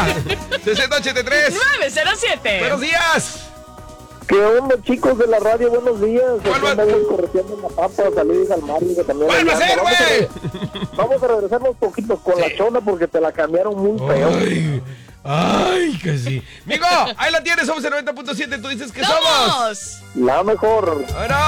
6083 907. Buenos días. ¿Qué onda, chicos de la radio? Buenos días. ¿Cuál va? Estamos corriendo en la pampa, saludos al Mario, que también... ¿Cuál va a ser, güey? Vamos a regresar unos poquitos con la chona porque te la cambiaron muy feo. Ay, que sí. Migo, ahí la tienes, somos el 90.7. Tú dices que somos ¡Somos! La mejor. Bueno.